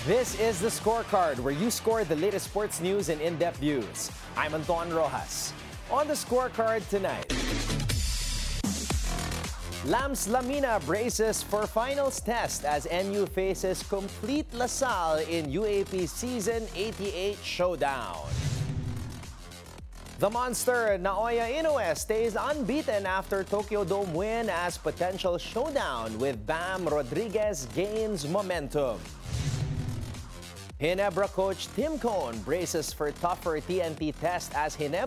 This is the Scorecard, where you score the latest sports news and in-depth views. I'm Anton Rojas. On the Scorecard tonight, Lams Lamina braces for finals test as NU faces complete LaSalle in UAP Season 88 showdown. The monster Naoya Inoue stays unbeaten after Tokyo Dome win as potential showdown with Bam Rodriguez gains momentum. Ginebra coach Tim Cone braces for tougher TNT test as Ginebra